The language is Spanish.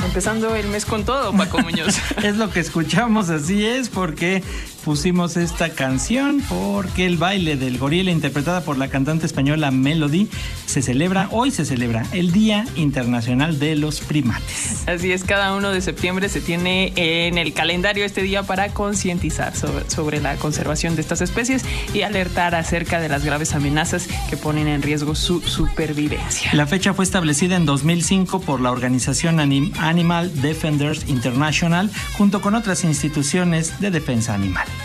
empezando el mes con todo, Paco Muñoz. Es lo que escuchamos, así es, porque pusimos esta canción porque el baile del gorila, interpretada por la cantante española Melody, hoy se celebra el Día Internacional de los Primates. Así es, cada 1 de septiembre se tiene en el calendario este día para concientizar sobre la conservación de estas especies y alertar acerca de las graves amenazas que ponen en riesgo su supervivencia. La fecha fue establecida en 2005 por la organización Animal Defenders International junto con otras instituciones de defensa animal.